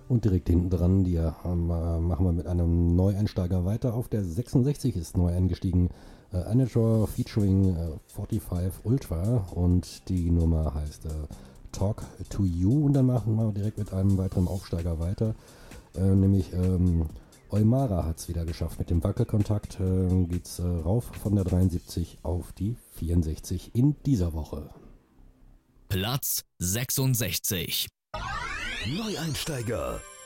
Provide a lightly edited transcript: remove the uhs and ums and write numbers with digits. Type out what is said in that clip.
Und direkt hinten dran, machen wir mit einem Neueinsteiger weiter. Auf der 66 ist neu eingestiegen Anator featuring 45 Ultra und die Nummer heißt Talk to You. Und dann machen wir direkt mit einem weiteren Aufsteiger weiter, nämlich Eumara hat es wieder geschafft. Mit dem Wackelkontakt geht's rauf von der 73 auf die 64 in dieser Woche. Platz 66. Neueinsteiger.